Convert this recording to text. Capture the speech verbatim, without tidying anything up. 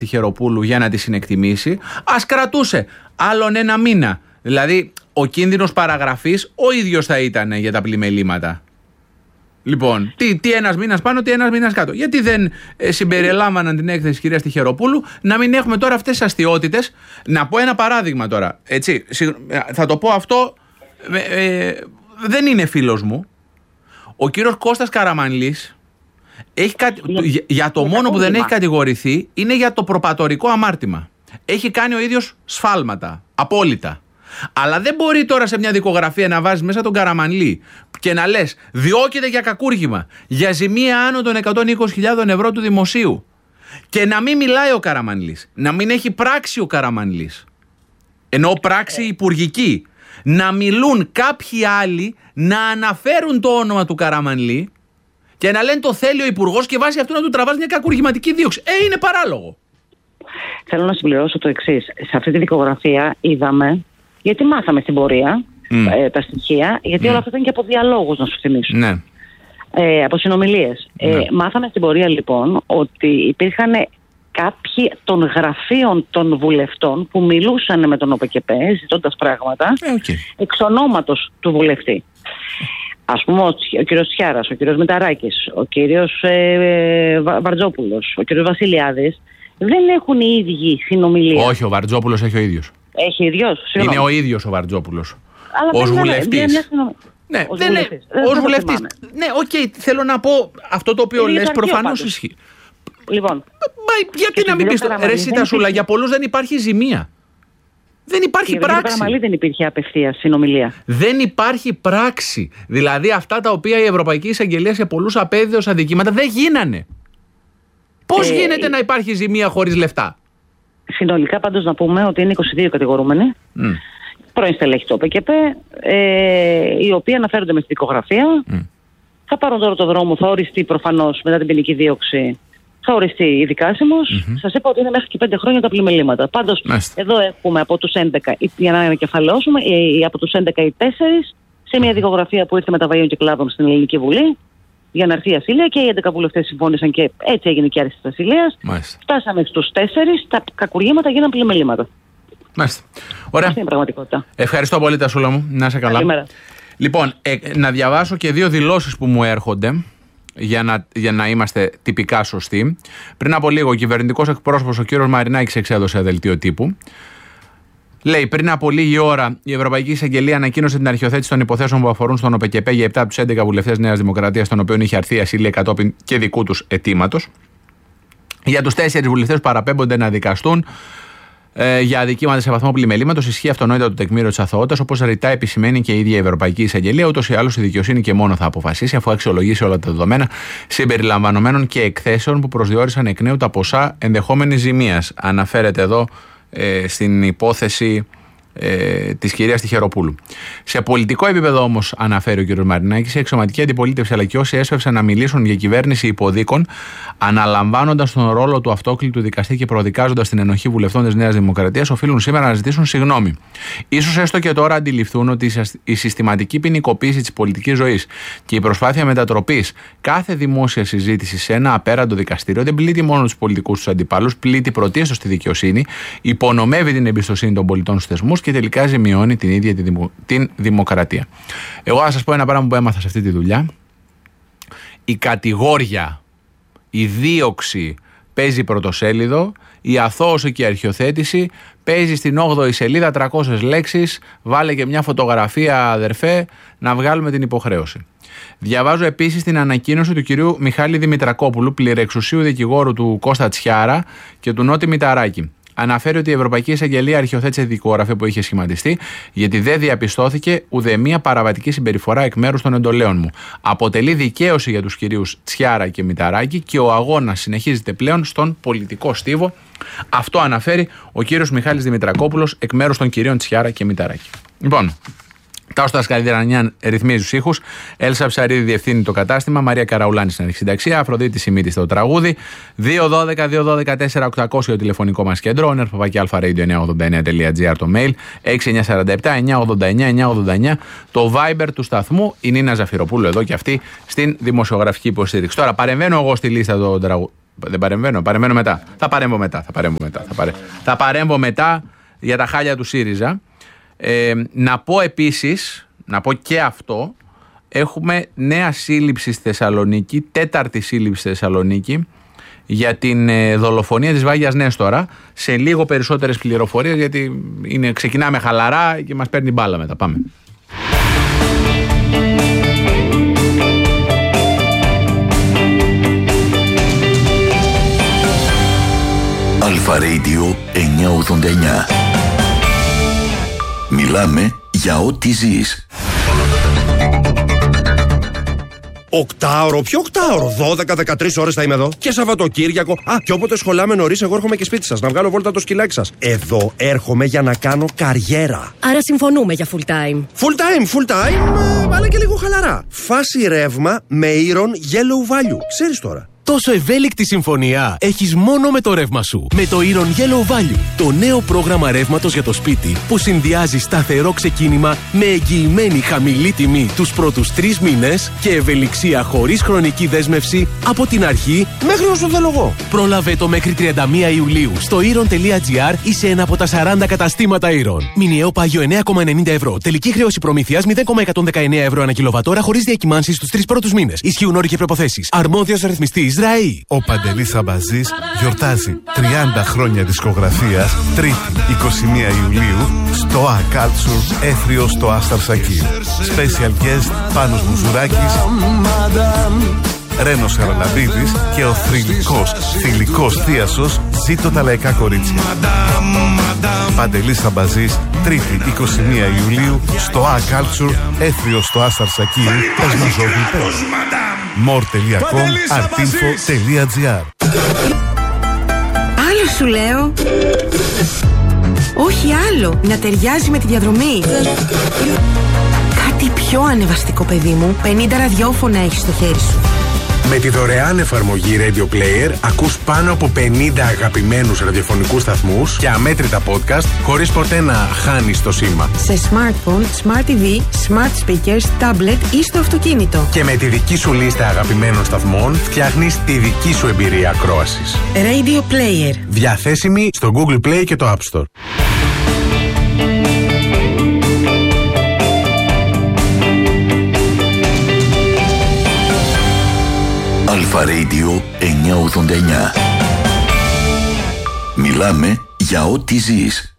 Τυχεροπούλου για να τη συνεκτιμήσει, ας κρατούσε άλλον ένα μήνα. Δηλαδή, ο κίνδυνος παραγραφής ο ίδιος θα ήταν για τα πλημελήματα. Λοιπόν, τι, τι ένας μήνας πάνω, τι ένας μήνας κάτω. Γιατί δεν ε, συμπεριλάμβαναν την έκθεση της κυρίας Τυχεροπούλου, να μην έχουμε τώρα αυτές τις αστιότητες. Να πω ένα παράδειγμα τώρα. Έτσι, θα το πω αυτό, ε, ε, δεν είναι φίλος μου. Ο κύριος Κώστας Καραμανλής έχει κατη... για, για το μόνο που δεν έχει κατηγορηθεί είναι για το προπατορικό αμάρτημα. Έχει κάνει ο ίδιος σφάλματα, απόλυτα. Αλλά δεν μπορεί τώρα σε μια δικογραφία να βάζεις μέσα τον Καραμανλή και να λες διώκεται για κακούργημα, για ζημία άνω των εκατόν είκοσι χιλιάδες ευρώ του δημοσίου και να μην μιλάει ο Καραμανλής, να μην έχει πράξει ο Καραμανλής, ενώ πράξη υπουργική, να μιλούν κάποιοι άλλοι να αναφέρουν το όνομα του Καραμανλή και να λένε το θέλει ο υπουργός και βάσει αυτού να του τραβάς μια κακουργηματική δίωξη. Ε, είναι παράλογο. Θέλω να συμπληρώσω το εξής. Σε αυτή τη δικογραφία είδαμε, γιατί μάθαμε στην πορεία mm. ε, τα στοιχεία, γιατί mm. όλα αυτά ήταν και από διαλόγους, να σου θυμίσω. Ναι. Ε, από συνομιλίες. Ναι. Ε, μάθαμε στην πορεία λοιπόν ότι υπήρχαν κάποιοι των γραφείων των βουλευτών που μιλούσαν με τον ΟΠΚΠ ζητώντας πράγματα ε, okay. εξ ονόματος του βουλευτή. Ας πούμε ο, ο κύριος Τσιάρας, ο κύριος Μηταράκης, ο κύριος ε, Βαρτζόπουλος, ο κύριος Βασιλιάδης δεν έχουν οι ίδιοι συνομιλία. Όχι, ο Βαρτζόπουλος έχει ο ίδιος. Έχει ίδιος, είναι ο ίδιος ο Βαρτζόπουλος. Αλλά ως βουλευτής. Ναι, ως δεν βουλευτής. Είναι, ως βουλευτής. Ναι, οκ, okay, θέλω να πω αυτό το οποίο λες προφανώς ισχύει. Λοιπόν. Μα γιατί να μην πεις το ρε Σιτασούλα, για πολλούς δεν υπάρχει ζημία. Δεν υπάρχει πράξη. Για Καραμανλή δεν υπήρχε απευθείας συνομιλία. Δεν υπάρχει πράξη. Δηλαδή αυτά τα οποία η Ευρωπαϊκή Εισαγγελία σε πολλούς απέδιδε ως αδικήματα δεν γίνανε. Πώς ε, γίνεται ε, να υπάρχει ζημία χωρίς λεφτά? Συνολικά πάντως να πούμε ότι είναι είκοσι δύο κατηγορούμενοι. Mm. Πρώην στελέχη του ΟΠΚΠ, ε, οι οποίοι αναφέρονται με στη δικογραφία. Mm. Θα πάρουν τώρα το δρόμο, θα οριστεί προφανώς μετά την ποινική δίωξη. Θα οριστεί η δικάσιμος. Mm-hmm. Σας είπα ότι είναι μέχρι και πέντε χρόνια τα πλημελήματα. Πάντως, Μάλιστα. εδώ έχουμε από τους έντεκα, για να ανακεφαλαιώσουμε, από τους έντεκα οι τέσσερις σε μια δικογραφία που ήρθε με τα βαΐων και κλάδων στην Ελληνική Βουλή για να έρθει η ασυλία και οι έντεκα βουλευτές συμφώνησαν και έτσι έγινε και η άρση της ασυλίας. Φτάσαμε στους τέσσερις, τα κακουργήματα γίναν πλημελήματα. Μάλιστα. Ωραία. Αυτή είναι η πραγματικότητα. Ευχαριστώ πολύ, Τασούλα μου. Να είσαι καλά. Καλημέρα. Λοιπόν, ε, να διαβάσω και δύο δηλώσεις που μου έρχονται. Για να, για να είμαστε τυπικά σωστοί. Πριν από λίγο, ο κυβερνητικός εκπρόσωπος, ο κύριος Μαρινάκης, εξέδωσε δελτίο τύπου. Λέει: πριν από λίγη ώρα, η Ευρωπαϊκή Εισαγγελία ανακοίνωσε την αρχιοθέτηση των υποθέσεων που αφορούν στον ΟΠΚΠ για επτά από τους έντεκα βουλευτές Νέας Δημοκρατίας, των οποίων είχε αρθεί ασυλία κατόπιν και δικού τους αιτήματος. Για τους τέσσερις βουλευτές που παραπέμπονται να δικαστούν ε, για αδικήματα σε βαθμό πλημελήματος, ισχύει αυτονόητα το τεκμήριο της αθωότητας, όπως ρητά επισημαίνει και η ίδια η Ευρωπαϊκή Εισαγγελία. Ούτως ή άλλως η δικαιοσύνη και μόνο θα αποφασίσει, αφού αξιολογήσει όλα τα δεδομένα συμπεριλαμβανομένων και εκθέσεων που προσδιορίσαν εκ νέου τα ποσά ενδεχόμενης ζημίας. Αναφέρεται εδώ ε, στην υπόθεση ε, της κυρίας Τυχεροπούλου. Σε πολιτικό επίπεδο όμως, αναφέρει ο κ. Μαρινάκης, η εξωματική αντιπολίτευση αλλά και όσοι έσφευσαν να μιλήσουν για κυβέρνηση υποδίκων, αναλαμβάνοντας τον ρόλο του αυτόκλητου δικαστή και προδικάζοντας την ενοχή βουλευτών της Νέας Δημοκρατίας, οφείλουν σήμερα να ζητήσουν συγγνώμη. Ίσως έστω και τώρα αντιληφθούν ότι η συστηματική ποινικοποίηση της πολιτικής ζωής και η προσπάθεια μετατροπής κάθε δημόσια συζήτηση σε ένα απέραντο δικαστήριο δεν πλήττει μόνο τους πολιτικούς τους αντιπάλους, πλήττει πρωτίστως τη δικαιοσύνη, υπονομεύει την εμπιστοσύνη των πολιτών στους θεσμούς και τελικά ζημιώνει την ίδια τη δημο... την δημοκρατία. Εγώ θα σας πω ένα πράγμα που έμαθα σε αυτή τη δουλειά. Η κατηγόρια, η δίωξη παίζει πρωτοσέλιδο, η αθώωση και η αρχιοθέτηση παίζει στην όγδοη σελίδα τριακόσιες λέξεις, βάλε και μια φωτογραφία αδερφέ να βγάλουμε την υποχρέωση. Διαβάζω επίσης την ανακοίνωση του κυρίου Μιχάλη Δημητρακόπουλου, πληρεξουσίου δικηγόρου του Κώστα Τσιάρα και του Νότι Μηταράκη. Αναφέρει ότι η Ευρωπαϊκή Εισαγγελία αρχιοθέτησε δικογραφία που είχε σχηματιστεί, γιατί δεν διαπιστώθηκε ουδέμια παραβατική συμπεριφορά εκ μέρους των εντολέων μου. Αποτελεί δικαίωση για τους κυρίους Τσιάρα και Μηταράκη και ο αγώνας συνεχίζεται πλέον στον πολιτικό στίβο. Αυτό αναφέρει ο κύριος Μιχάλης Δημητρακόπουλος εκ μέρους των κυρίων Τσιάρα και Μηταράκη. Λοιπόν. Τάος Καδυρανιάν ρυθμίζει τους ήχους. Έλσα Ψαρίδη διευθύνει το κατάστημα. Μαρία Καραουλάνη στην αρχισυνταξία. Αφροδίτη Σιμίτη στο τραγούδι. δύο δώδεκα δύο δώδεκα τέσσερα οκτακόσια το τηλεφωνικό μας κέντρο. νερφαπάκι αλφα ρέιντιο εννιακόσια ογδόντα εννέα τελεία τζι άρ το mail. έξι εννιά τέσσερα επτά εννιακόσια ογδόντα εννέα εννιακόσια ογδόντα εννέα το Viber του σταθμού. Η Νίνα Ζαφυροπούλου εδώ και αυτή στην δημοσιογραφική υποστήριξη. Τώρα παρεμβαίνω εγώ στη λίστα των τραγου... Δεν παρεμβαίνω, παρεμβαίνω μετά. Θα παρέμβω μετά. Θα παρέμβω μετά, θα παρέ... θα παρέμβω μετά για τα χάλια του ΣΥΡΙΖΑ. Ε, να πω επίσης, να πω και αυτό, έχουμε νέα σύλληψη στη Θεσσαλονίκη, τέταρτη σύλληψη στη Θεσσαλονίκη, για την ε, δολοφονία της Βάγιας Νέστορα. Σε λίγο περισσότερες πληροφορίες, γιατί είναι, ξεκινάμε χαλαρά και μας παίρνει μπάλα μετά. Πάμε. Αλφα Radio εννιακόσια ογδόντα εννιά. Μιλάμε για ό,τι ζεις. Οκτάωρο, ποιο οκτάωρο, δώδεκα με δεκατρείς ώρες θα είμαι εδώ. Και Σαββατοκύριακο. Α, και όποτε σχολάμε νωρίς, εγώ έρχομαι και σπίτι σας να βγάλω βόλτα το σκυλάκι σας. Εδώ έρχομαι για να κάνω καριέρα. Άρα συμφωνούμε για full time. Full time, full time, ε, αλλά και λίγο χαλαρά. Φάση ρεύμα με Iron Yellow Value. Ξέρεις τώρα. Τόσο ευέλικτη συμφωνία έχεις μόνο με το ρεύμα σου. Με το Iron Yellow Value, το νέο πρόγραμμα ρεύματος για το σπίτι που συνδυάζει σταθερό ξεκίνημα με εγγυημένη χαμηλή τιμή τους πρώτους τρεις μήνες και ευελιξία χωρίς χρονική δέσμευση από την αρχή μέχρι όσο θέλω εγώ. Πρόλαβε το μέχρι τριάντα μία Ιουλίου στο iron τελεία gr ή σε ένα από τα σαράντα καταστήματα Iron. Μηνιαίο πάγιο εννέα κόμμα ενενήντα ευρώ. Τελική χρέωση προμήθειας μηδέν κόμμα εκατόν δεκαεννέα ευρώ ανά κιλοβατόρα χωρίς διακυμάνσεις στους τρεις πρώτους μήνες. Ισχύουν όροι και προϋποθέσεις. Αρμόδιος ρυθμιστής Ραΐ. Ο Παντελής Αμπαζής γιορτάζει τριάντα χρόνια δισκογραφίας, Τρίτη είκοσι μία Ιουλίου στο A Culture Έθριο στο Άσταρ Σακί. Special guest Πάνος Μουζουράκης, Ρένος Χαραλαμπίδης και ο θρυλικός, θηλυκός θίασος Ζήτω τα λαϊκά κορίτσια. Παντελής Αμπαζής, Τρίτη είκοσι μία Ιουλίου στο A Culture Έθριο στο Άσταρ Σακί. more τελεία com, artinfo τελεία gr. Άλλο σου λέω. Όχι άλλο. Να ταιριάζει με τη διαδρομή. Κάτι πιο ανεβαστικό, παιδί μου. πενήντα ραδιόφωνα έχεις στο χέρι σου. Με τη δωρεάν εφαρμογή Radio Player ακούς πάνω από πενήντα αγαπημένους ραδιοφωνικούς σταθμούς και αμέτρητα podcast χωρίς ποτέ να χάνεις το σήμα. Σε smartphone, smart τι βι, smart speakers, tablet ή στο αυτοκίνητο. Και με τη δική σου λίστα αγαπημένων σταθμών φτιάχνεις τη δική σου εμπειρία ακρόασης. Radio Player. Διαθέσιμη στο Google Play και το App Store. Αλφα Radio εννιακόσια ογδόντα εννιά. Μιλάμε για ό,τι ζεις.